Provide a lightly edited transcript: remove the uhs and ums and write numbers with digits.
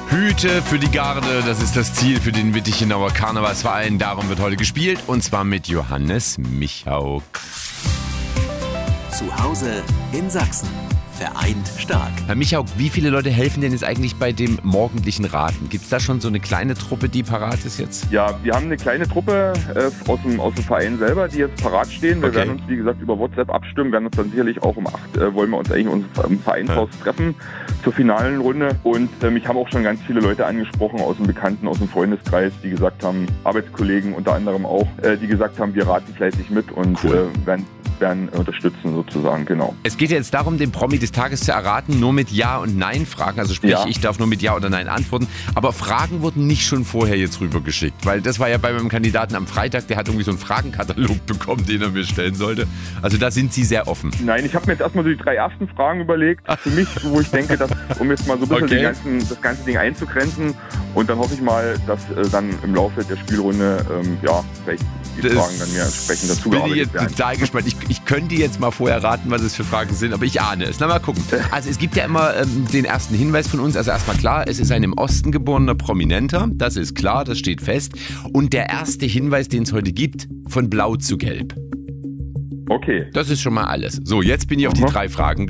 Hüte für die Garde, das ist das Ziel für den Wittichenauer Karnevalsverein. Darum wird heute gespielt und zwar mit Johannes Michauk. Zu Hause in Sachsen. Vereint stark. Herr Michauk, wie viele Leute helfen denn jetzt eigentlich bei dem morgendlichen Raten? Gibt es da schon so eine kleine Truppe, die parat ist jetzt? Ja, wir haben eine kleine Truppe aus dem Verein selber, die jetzt parat stehen. Wir werden uns, wie gesagt, über WhatsApp abstimmen, werden uns dann sicherlich auch um 8 wollen wir uns eigentlich im Vereinshaus treffen zur finalen Runde. Und mich haben auch schon ganz viele Leute angesprochen aus dem Bekannten, aus dem Freundeskreis, die gesagt haben, Arbeitskollegen unter anderem auch, die gesagt haben, wir raten fleißig mit und werden unterstützen sozusagen, genau. Es geht jetzt darum, den Promi des Tages zu erraten, nur mit Ja- und Nein-Fragen. Also sprich, ich darf nur mit Ja oder Nein antworten. Aber Fragen wurden nicht schon vorher jetzt rübergeschickt, weil das war ja bei meinem Kandidaten am Freitag, der hat irgendwie so einen Fragenkatalog bekommen, den er mir stellen sollte. Also da sind Sie sehr offen. Nein, ich habe mir jetzt erstmal so die 3 ersten Fragen überlegt, für mich, wo ich denke, dass, um jetzt mal so ein bisschen das ganze Ding einzugrenzen, und dann hoffe ich mal, dass dann im Laufe der Spielrunde vielleicht die Fragen dann mir entsprechend dazu bin ich gearbeitet jetzt werden. total gespannt. Ich könnte jetzt mal vorher raten, was es für Fragen sind, aber ich ahne es. Na, mal gucken. Also es gibt ja immer den ersten Hinweis von uns. Also erstmal klar, es ist ein im Osten geborener Prominenter. Das ist klar, das steht fest. Und der erste Hinweis, den es heute gibt, von Blau zu Gelb. Okay. Das ist schon mal alles. So, jetzt bin ich auf die 3 Fragen